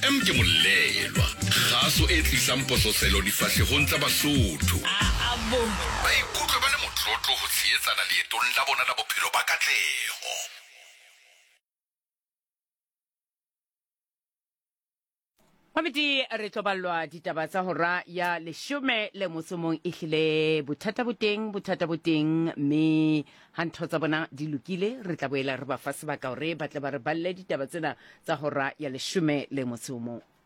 FM ke Molelwa, kgaso e tlisang pososelo difahlegong tsa Basotho. Ba ikutlwe ba le motlotlo ho tshehetsana leetong la bona la bophelo ba katleho. Mamedi re tlo ballwa ditaba tsa hora ya 10 le mosomong ehlile bothata boteng mme ha ntho tsa bona di lokile re tla boela re ba fa sebaka hore ba tle ba re balle ditaba tsena tsa hora ya 10 le mosomong.